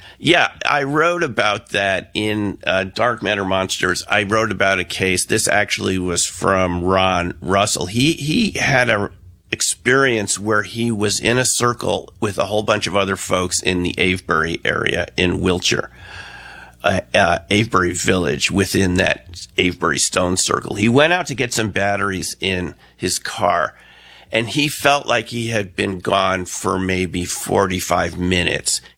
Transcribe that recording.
Yeah, I wrote about that in Dark Matter Monsters. I wrote about a case. This actually was from Ron Russell. He had a experience where he was in a circle with a whole bunch of other folks in the Avebury area in Wiltshire, Avebury Village, within that Avebury Stone Circle. He went out to get some batteries in his car, and he felt like he had been gone for maybe 45 minutes.